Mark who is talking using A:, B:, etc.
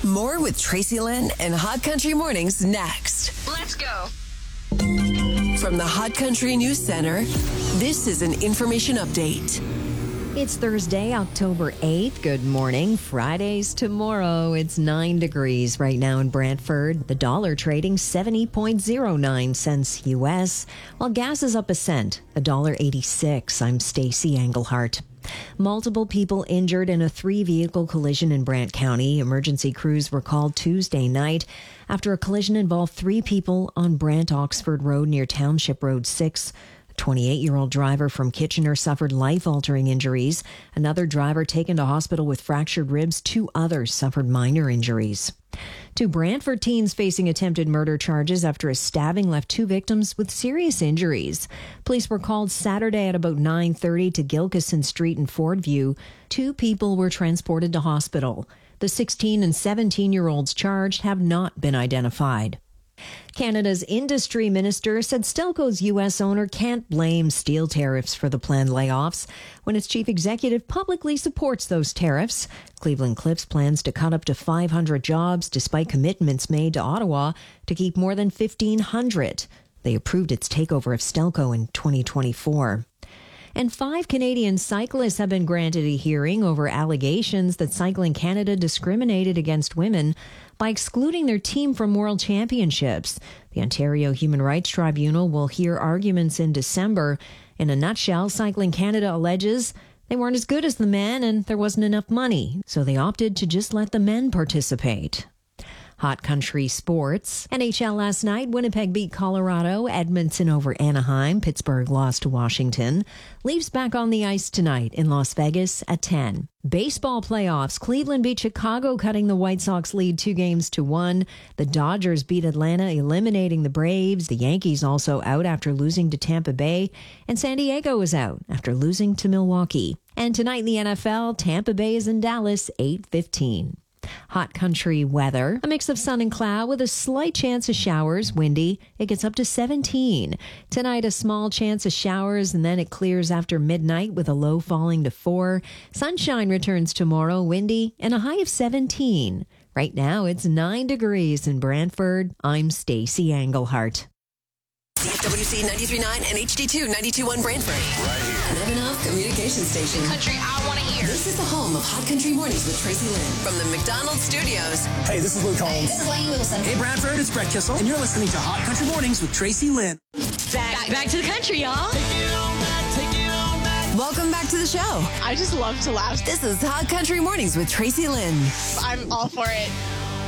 A: More with Tracy Lynn and Hot Country Mornings next.
B: Let's go.
A: From the Hot Country News Center, this is an information update.
C: It's Thursday, October 8th. Good morning. Friday's tomorrow. It's 9 degrees right now in Brantford. The dollar trading 70.09 cents U.S., while gas is up a cent, $1.86. I'm Stacey Englehart. Multiple people injured in a 3-vehicle collision in Brant County. Emergency crews were called Tuesday night after a collision involved 3 people on Brant-Oxford Road near Township Road 6. A 28-year-old driver from Kitchener suffered life-altering injuries. Another driver taken to hospital with fractured ribs. 2 others suffered minor injuries. 2 Brantford teens facing attempted murder charges after a stabbing left 2 victims with serious injuries. Police were called Saturday at about 9:30 to Gilkison Street in Fordview. 2 people were transported to hospital. The 16 and 17-year-olds charged have not been identified. Canada's industry minister said Stelco's U.S. owner can't blame steel tariffs for the planned layoffs when its chief executive publicly supports those tariffs. Cleveland Cliffs plans to cut up to 500 jobs despite commitments made to Ottawa to keep more than 1,500. They approved its takeover of Stelco in 2024. And 5 Canadian cyclists have been granted a hearing over allegations that Cycling Canada discriminated against women by excluding their team from World Championships. The Ontario Human Rights Tribunal will hear arguments in December. In a nutshell, Cycling Canada alleges they weren't as good as the men and there wasn't enough money, so they opted to just let the men participate. Hot Country sports. NHL last night, Winnipeg beat Colorado, Edmonton over Anaheim, Pittsburgh lost to Washington. Leafs back on the ice tonight in Las Vegas at 10. Baseball playoffs. Cleveland beat Chicago, cutting the White Sox lead 2-1. The Dodgers beat Atlanta, eliminating the Braves. The Yankees also out after losing to Tampa Bay. And San Diego is out after losing to Milwaukee. And tonight in the NFL, Tampa Bay is in Dallas, 8:15. Hot country weather. A mix of sun and cloud with a slight chance of showers. Windy. It gets up to 17. Tonight, a small chance of showers, and then it clears after midnight with a low falling to 4. Sunshine returns tomorrow. Windy and a high of 17. Right now, it's 9 degrees in Brantford. I'm Stacey Englehart.
A: CFWC 93.9 and HD2 92.1 Brantford. Right here. An Evanoff communication station.
B: Country I want to hear.
A: This is the home of Hot Country Mornings with Tracy Lynn. From the McDonald's studios.
D: Hey, this is Luke Holmes.
B: This is Lane Wilson.
D: Hey, Bradford, it's Brett Kissel, and you're listening to Hot Country Mornings with Tracy Lynn.
B: Back to the country, y'all.
A: Welcome back to the show.
E: I just love to laugh.
A: This is Hot Country Mornings with Tracy Lynn.
E: I'm all for it.